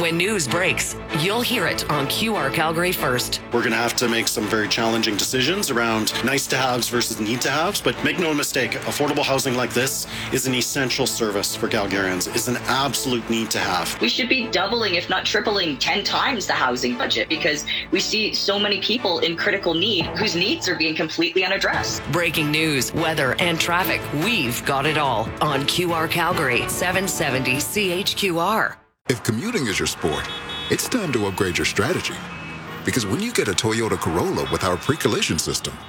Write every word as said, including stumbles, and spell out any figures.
When news breaks, you'll hear it on Q R Calgary first. We're going to have to make some very challenging decisions around nice-to-haves versus need-to-haves, but make no mistake, affordable housing like this is an essential service for Calgarians. It's an absolute need-to-have. We should be doubling, if not tripling, ten times the housing budget because we see so many people in critical need whose needs are being completely unaddressed. Breaking news, weather, and traffic. We've got it all on Q R Calgary, seven seventy C H Q R. If commuting is your sport, it's time to upgrade your strategy. Because when you get a Toyota Corolla with our pre-collision system,